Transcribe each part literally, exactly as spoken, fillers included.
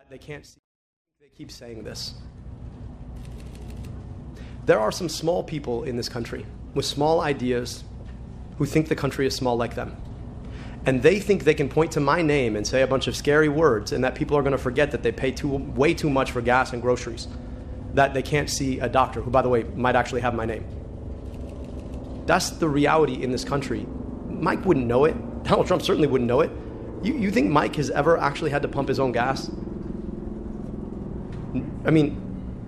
They can't see. They keep saying this. There are some small people in this country with small ideas who think the country is small like them. And they think they can point to my name and say a bunch of scary words and that people are going to forget that they pay too, way too much for gas and groceries, that they can't see a doctor, who, by the way, might actually have my name. That's the reality in this country. Mike wouldn't know it. Donald Trump certainly wouldn't know it. You, you think Mike has ever actually had to pump his own gas? I mean,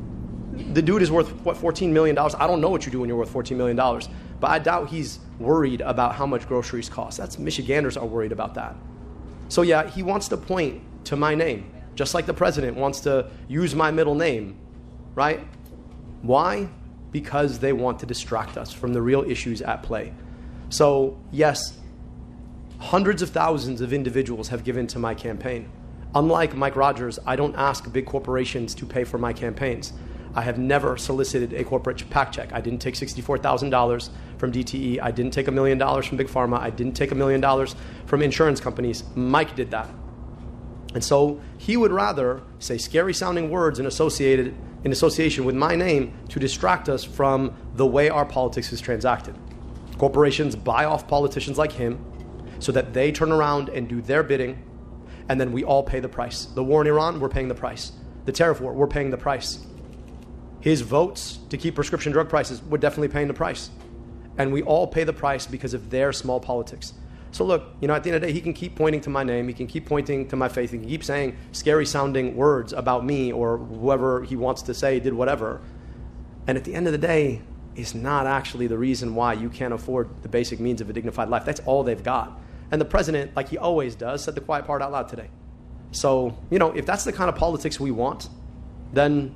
the dude is worth, what, fourteen million dollars? I don't know what you do when you're worth fourteen million dollars, but I doubt he's worried about how much groceries cost. That's Michiganders are worried about that. So yeah, he wants to point to my name, just like the president wants to use my middle name, right? Why? Because they want to distract us from the real issues at play. So yes, hundreds of thousands of individuals have given to my campaign. Unlike Mike Rogers, I don't ask big corporations to pay for my campaigns. I have never solicited a corporate PAC check. I didn't take sixty-four thousand dollars from D T E. I didn't take a million dollars from Big Pharma. I didn't take a million dollars from insurance companies. Mike did that. And so he would rather say scary sounding words in, associated, in association with my name to distract us from the way our politics is transacted. Corporations buy off politicians like him so that they turn around and do their bidding, and then we all pay the price. The war in Iran, we're paying the price. The tariff war, we're paying the price. His votes to keep prescription drug prices, we're definitely paying the price. And we all pay the price because of their small politics. So look, you know, at the end of the day, he can keep pointing to my name, he can keep pointing to my faith, he can keep saying scary sounding words about me or whoever he wants to say did whatever. And at the end of the day, it's not actually the reason why you can't afford the basic means of a dignified life. That's all they've got. And the president, like he always does, said the quiet part out loud today. So, you know, if that's the kind of politics we want, then...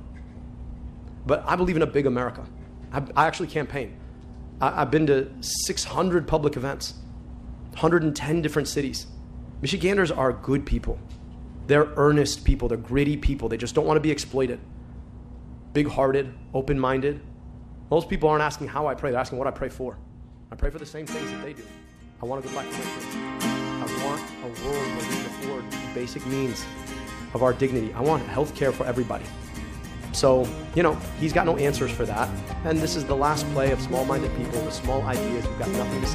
But I believe in a big America. I, I actually campaign. I, I've been to six hundred public events, one hundred ten different cities. Michiganders are good people. They're earnest people. They're gritty people. They just don't want to be exploited. Big-hearted, open-minded. Most people aren't asking how I pray. They're asking what I pray for. I pray for the same things that they do. I want a good life for my kids. I want a world where we can afford the basic means of our dignity. I want health care for everybody. So, you know, he's got no answers for that. And this is the last play of small-minded people with small ideas who've got nothing to say.